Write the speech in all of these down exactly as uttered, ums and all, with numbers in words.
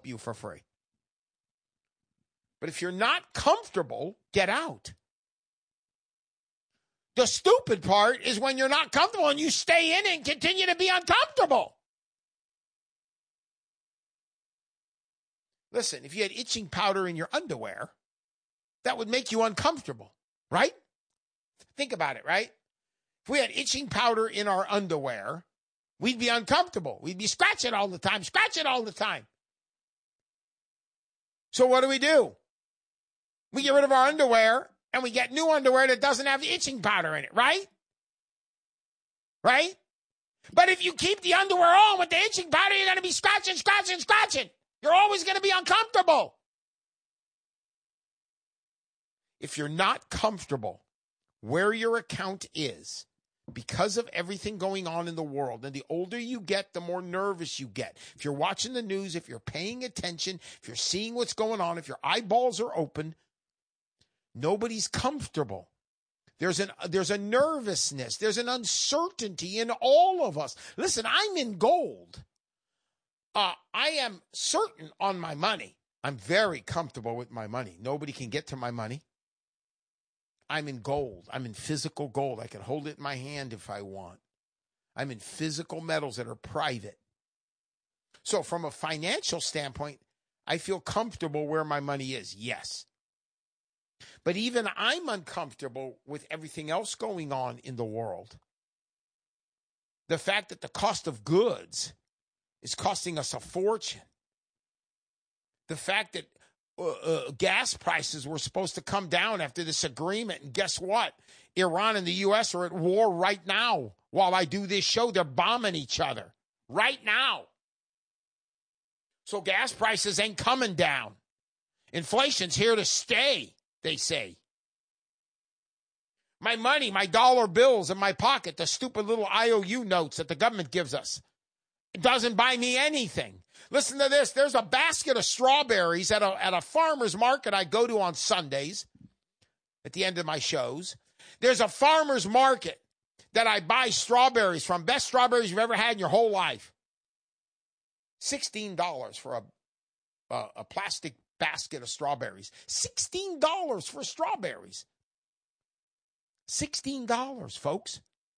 help you for free. But if you're not comfortable, get out. The stupid part is when you're not comfortable and you stay in and continue to be uncomfortable. Listen, if you had itching powder in your underwear, that would make you uncomfortable, right? Think about it, right? If we had itching powder in our underwear, we'd be uncomfortable. We'd be scratching all the time, scratching all the time. So what do we do? We get rid of our underwear and we get new underwear that doesn't have itching powder in it, right? Right? But if you keep the underwear on with the itching powder, you're going to be scratching, scratching, scratching. You're always going to be uncomfortable. If you're not comfortable where your account is because of everything going on in the world, and the older you get, the more nervous you get. If you're watching the news, if you're paying attention, if you're seeing what's going on, if your eyeballs are open, nobody's comfortable. There's an there's a nervousness. There's an uncertainty in all of us. Listen, I'm in gold. Uh, I am certain on my money. I'm very comfortable with my money. Nobody can get to my money. I'm in gold. I'm in physical gold. I can hold it in my hand if I want. I'm in physical metals that are private. So from a financial standpoint, I feel comfortable where my money is, yes. But even I'm uncomfortable with everything else going on in the world. The fact that the cost of goods is costing us a fortune. The fact that uh, uh, gas prices were supposed to come down after this agreement, and guess what? Iran and the U S are at war right now. While I do this show, they're bombing each other right now. So gas prices ain't coming down. Inflation's here to stay, they say. My money, my dollar bills in my pocket, the stupid little I O U notes that the government gives us, it doesn't buy me anything. Listen to this. There's a basket of strawberries at a, at a farmer's market I go to on Sundays at the end of my shows. There's a farmer's market that I buy strawberries from. Best strawberries you've ever had in your whole life. sixteen dollars for a, a, a plastic basket of strawberries. sixteen dollars for strawberries. sixteen dollars, folks.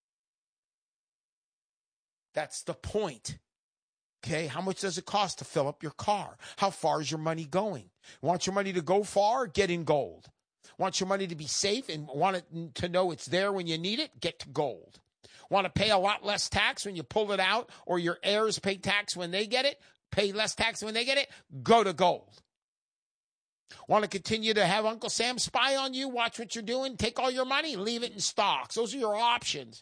That's the point. Okay, how much does it cost to fill up your car? How far is your money going? Want your money to go far? Get in gold. Want your money to be safe and want it to know it's there when you need it? Get to gold. Want to pay a lot less tax when you pull it out, or your heirs pay tax when they get it? Pay less tax when they get it? Go to gold. Want to continue to have Uncle Sam spy on you? Watch what you're doing? Take all your money? Leave it in stocks. Those are your options.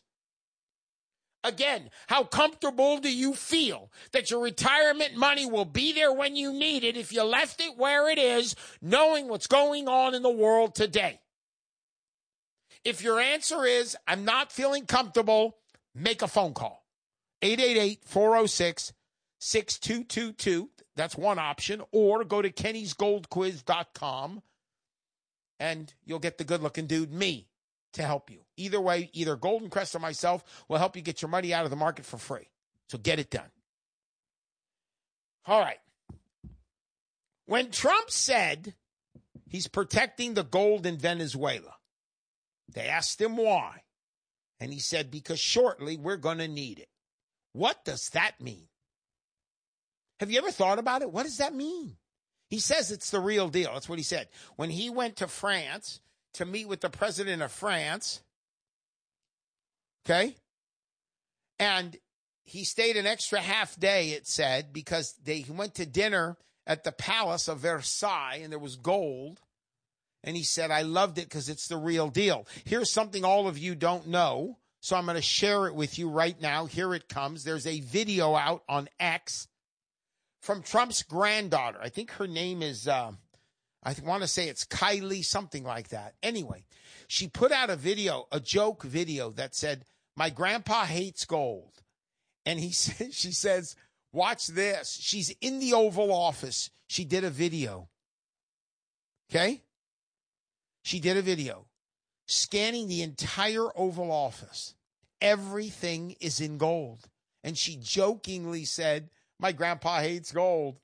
Again, how comfortable do you feel that your retirement money will be there when you need it if you left it where it is, knowing what's going on in the world today? If your answer is, I'm not feeling comfortable, make a phone call. eight eight eight, four oh six, six two two two. That's one option. Or go to kennys gold quiz dot com and you'll get the good-looking dude, me, to help you. Either way, either Golden Crest or myself will help you get your money out of the market for free. So get it done. All right. When Trump said he's protecting the gold in Venezuela, they asked him why. And he said, because shortly we're going to need it. What does that mean? Have you ever thought about it? What does that mean? He says it's the real deal. That's what he said. When he went to France to meet with the president of France, okay, and he stayed an extra half day, it said, because they went to dinner at the Palace of Versailles, and there was gold, and he said, I loved it because it's the real deal. Here's something all of you don't know, so I'm going to share it with you right now. Here it comes. There's a video out on X from Trump's granddaughter. I think her name is, uh, I want to say it's Kylie, something like that. Anyway, she put out a video, a joke video that said, my grandpa hates gold. And he said, she says, watch this. She's in the Oval Office. She did a video. Okay? She did a video scanning the entire Oval Office. Everything is in gold. And she jokingly said, my grandpa hates gold.